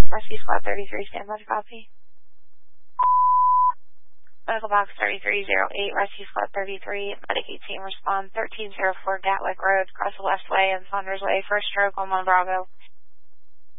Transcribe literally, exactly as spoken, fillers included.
Rescue Squad thirty-three, stand by to copy. Medical Box thirty-three oh eight, Rescue Squad thirty-three, Medicaid team respond thirteen oh four Gatwick Road, Cross the West Way and Saunders Way for a stroke on one Bravo.